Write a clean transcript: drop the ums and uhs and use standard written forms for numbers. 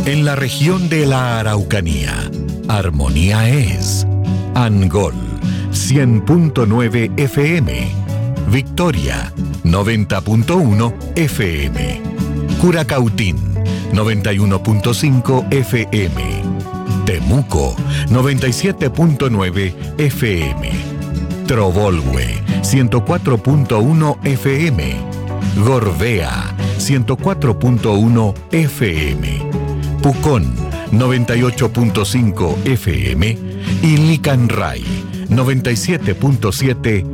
En la región de la Araucanía, Armonía es Angol 100.9 FM, Victoria 90.1 FM, Curacautín 91.5 FM, Temuco 97.9 FM, Trovolhue 104.1 FM, Gorbea 104.1 FM, Pucón 98.5 FM y Licanray 97.7